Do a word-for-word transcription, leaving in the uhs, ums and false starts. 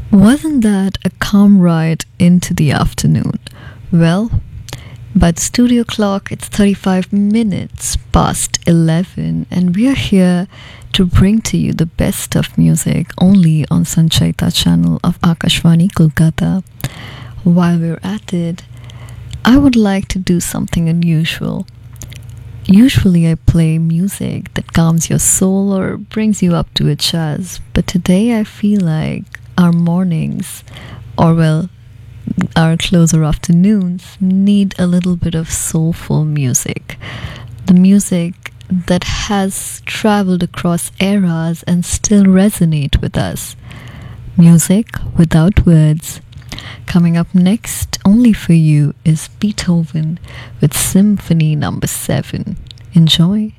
Wasn't that a calm ride into the afternoon? Well, by the studio clock, it's thirty-five minutes past eleven, and we are here to bring to you the best of music only on Sanchaita channel of Akashvani Kolkata. While we're at it, I would like to do something unusual. Usually, I play music that calms your soul or brings you up to a jazz, but today I feel like our mornings, or well, our closer afternoons, need a little bit of soulful music. The music that has traveled across eras and still resonate with us. Music without words. Coming up next, only for you, is Beethoven with Symphony Number Seven. Enjoy.